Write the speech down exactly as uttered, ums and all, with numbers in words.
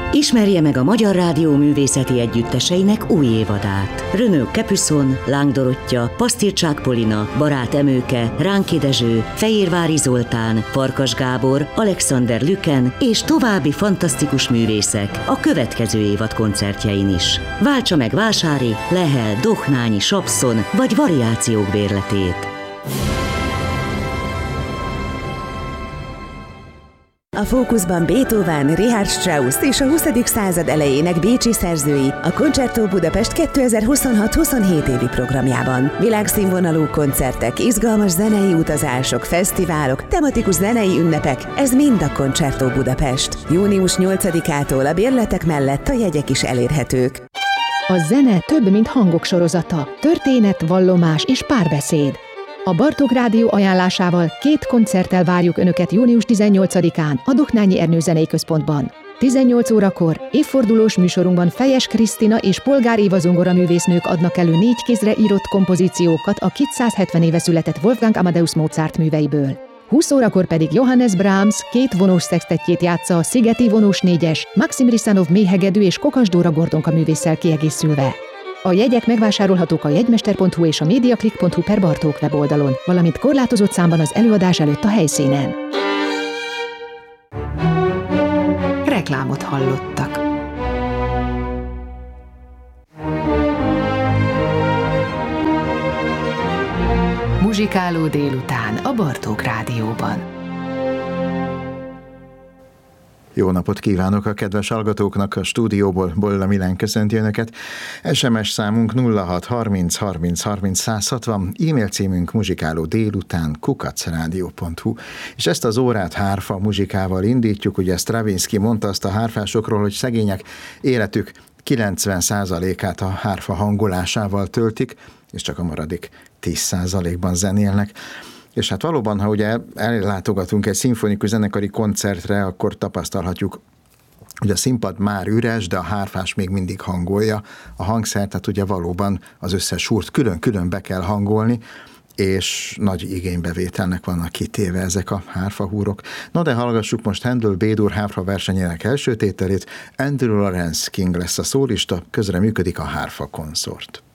Ismerje meg a Magyar Rádió művészeti együtteseinek új évadát. Renaud Capuçon, Láng Dorottya, Pasztircsák Polina, Barát Emőke, Ránki Dezső, Fehérvári Zoltán, Farkas Gábor, Alexander Lüken és további fantasztikus művészek a következő évad koncertjein is. Váltsa meg Vásári, Lehel, Dohnányi, Sapszon vagy variációk bérletét. A fókuszban Beethoven, Richard Strauss és a huszadik század elejének bécsi szerzői a Concerto Budapest kétezer-huszonhat-huszonhét évi programjában. Világszínvonalú koncertek, izgalmas zenei utazások, fesztiválok, tematikus zenei ünnepek, ez mind a Concerto Budapest. június nyolcadikától a bérletek mellett a jegyek is elérhetők. A zene több, mint hangok sorozata, történet, vallomás és párbeszéd. A Bartók Rádió ajánlásával két koncerttel várjuk Önöket június tizennyolcadikán a Dohnányi Ernő Zenei Központban. tizennyolc órakor évfordulós műsorunkban Fejes Krisztina és Polgár Éva zongoraművésznők adnak elő négy kézre írott kompozíciókat a kétszázhetven éve született Wolfgang Amadeus Mozart műveiből. húsz órakor pedig Johannes Brahms két vonós szextettjét játsza a Szigeti vonós négyes, Maxim Risanov méhegedű és Kokas Dóra Gordonka művésszel kiegészülve. A jegyek megvásárolhatók a jegymester pont hu és a mediaclick pont hu per Bartók weboldalon, valamint korlátozott számban az előadás előtt a helyszínen. Reklámot hallottak. Muzsikáló délután a Bartók Rádióban. Jó napot kívánok a kedves hallgatóknak, a stúdióból Bolla Milán köszönti Önöket. es em es számunk nulla hat harminc harminc harminc száz hatvan, e-mail címünk muzsikáló délután kukac rádió pont hu. És ezt az órát hárfa muzsikával indítjuk, ugye Stravinsky mondta azt a hárfásokról, hogy szegények életük kilencven százalékát a hárfa hangolásával töltik, és csak a maradék tíz százalékban zenélnek. És hát valóban, ha ugye ellátogatunk egy szimfonikus zenekari koncertre, akkor tapasztalhatjuk, hogy a színpad már üres, de a hárfás még mindig hangolja a hangszert, tehát ugye valóban az összes húrt külön-külön be kell hangolni, és nagy igénybevételnek vannak kitéve ezek a hárfahúrok. No, de hallgassuk most Handel B-dur hárfa versenyének első tételét. Andrew Lawrence King lesz a szólista, közreműködik a hárfa konszort.